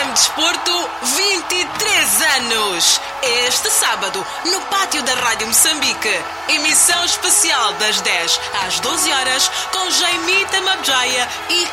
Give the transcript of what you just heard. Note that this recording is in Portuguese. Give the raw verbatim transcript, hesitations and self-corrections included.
em desporto, vinte e três anos. Este sábado, no pátio da Rádio Moçambique. Emissão especial das dez às doze horas com Jaimita Mabjaya e